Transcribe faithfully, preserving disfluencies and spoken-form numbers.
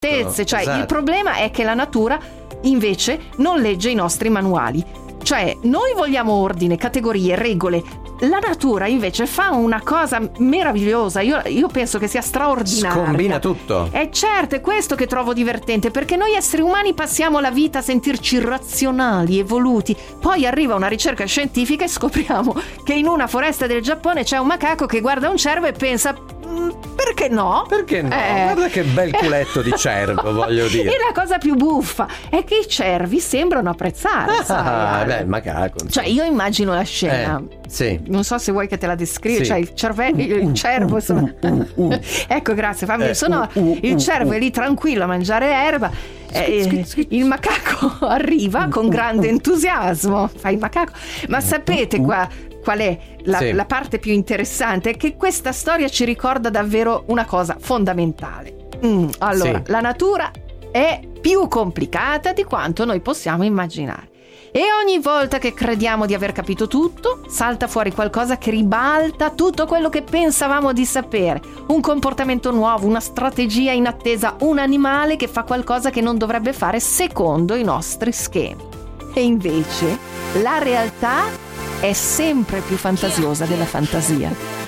certezze, cioè esatto. Il problema è che la natura invece non legge i nostri manuali. Cioè noi vogliamo ordine, categorie, regole. La natura invece fa una cosa meravigliosa. Io, io penso che sia straordinaria. Scombina tutto. È certo, è questo che trovo divertente, perché noi esseri umani passiamo la vita a sentirci razionali, evoluti. Poi arriva una ricerca scientifica e scopriamo che in una foresta del Giappone c'è un macaco che guarda un cervo e pensa: perché no? Perché no? Eh. Guarda che bel culetto di cervo, voglio dire. E la cosa più buffa è che i cervi sembrano apprezzare, Ah, sai? beh, il macaco. Cioè io immagino la scena. Eh, sì. Non so se vuoi che te la descriva, Sì. cioè il cervello, il cervo, insomma. ecco, grazie, fammi il sonoro. Il cervo è lì tranquillo a mangiare erba. Eh, il macaco arriva con grande entusiasmo. Fa il macaco. Ma sapete qua qual è la, Sì. la parte più interessante? È che questa storia ci ricorda davvero una cosa fondamentale. Mm, allora, Sì. la natura è più complicata di quanto noi possiamo immaginare. E ogni volta che crediamo di aver capito tutto, salta fuori qualcosa che ribalta tutto quello che pensavamo di sapere. Un comportamento nuovo, una strategia inattesa, un animale che fa qualcosa che non dovrebbe fare secondo i nostri schemi. E invece la realtà è sempre più fantasiosa della fantasia.